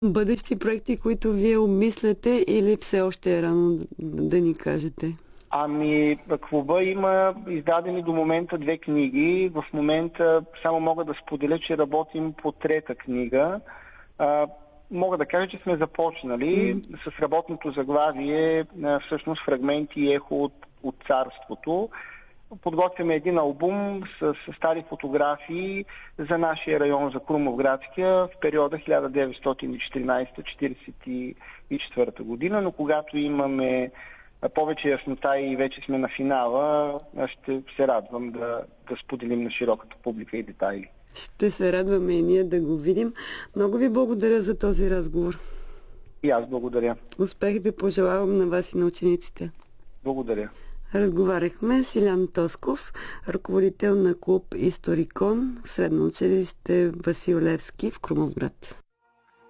бъдещи проекти, които вие обмисляте или все още е рано да ни кажете? Ами, клуба има издадени до момента 2 книги. В момента само мога да споделя, че работим по 3-та книга. Мога да кажа, че сме започнали с работното заглавие, всъщност фрагменти и ехо от царството. Подготвяме един албум с стари фотографии за нашия район, за Крумовградския, в периода 1914-1944 година, но когато имаме повече яснота и вече сме на финала, ще се радвам да споделим на широката публика и детайли. Ще се радваме и ние да го видим. Много ви благодаря за този разговор. И аз благодаря. Успех ви пожелавам на вас и на учениците. Благодаря. Разговаряхме с Илян Тосков, ръководител на клуб Историкон в Средно училище Васил Левски в Крумовград.